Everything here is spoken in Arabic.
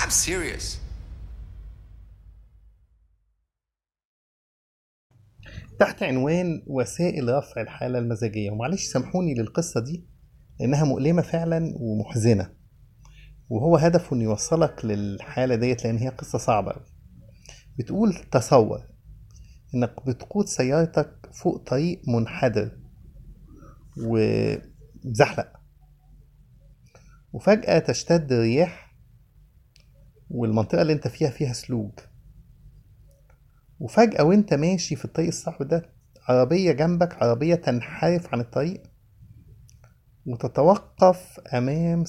I'm serious. تحت عنوان وسائل رفع الحالة المزاجية، ومعلش سامحوني للقصة دي لأنها مؤلمة فعلا ومحزنة، وهو هدفه إنه يوصلك للحالة ديت لأن هي قصة صعبة أوي. بتقول تصور إنك بتقود سيارتك فوق طريق منحدر وزحلق، وفجأة تشتد الرياح والمنطقة اللي انت فيها سلوج، وفجأة وانت ماشي في الطريق الصعب ده عربية جنبك، عربية تنحرف عن الطريق وتتوقف أمام